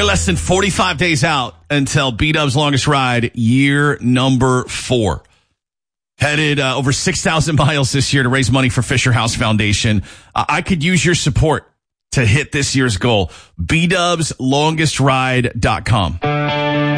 less than 45 days out until B-Dub's Longest Ride, year number 4. Headed over 6,000 miles this year to raise money for Fisher House Foundation. I could use your support to hit this year's goal. BDubsLongestRide.com.